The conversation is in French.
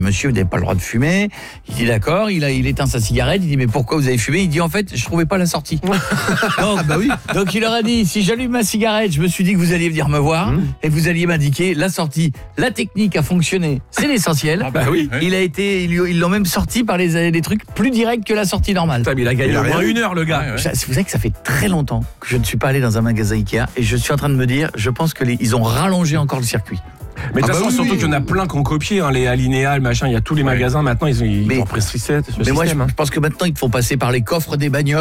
Monsieur, vous n'avez pas le droit de fumer. Il dit d'accord, il éteint sa cigarette, il dit mais pourquoi vous avez fumé? Il dit en fait, je trouvais pas la sortie. Donc il leur a dit, si j'allume ma cigarette, je me suis dit que vous alliez venir me voir et que vous alliez m'indiquer la sortie. La technique a fonctionné, c'est l'essentiel. Ils l'ont même sorti par les trucs plus directs que la sortie normale. Putain, mais il a gagné au moins 1 heure, le gars. Vous savez que ça fait très longtemps que je ne suis pas allé dans un magasin Ikea et je suis en train de me dire, je pense que ils ont rallongé encore le circuit. Mais de toute façon, surtout qu'il y en a plein qui ont copié, les Alinéa, le machin, il y a tous les magasins maintenant, ils ont pris ce système. Mais moi, je pense que maintenant, ils te font passer par les coffres des bagnoles.